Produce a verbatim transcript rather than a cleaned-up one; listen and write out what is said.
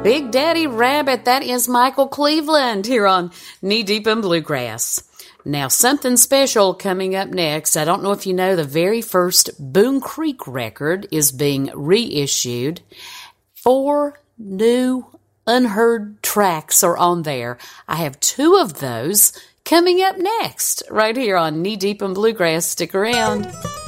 Big Daddy Rabbit, that is Michael Cleveland here on Knee Deep in Bluegrass. Now, something special coming up next. I don't know if you know, the very first Boone Creek record is being reissued. Four new unheard tracks are on there. I have two of those coming up next, right here on Knee Deep in Bluegrass. Stick around.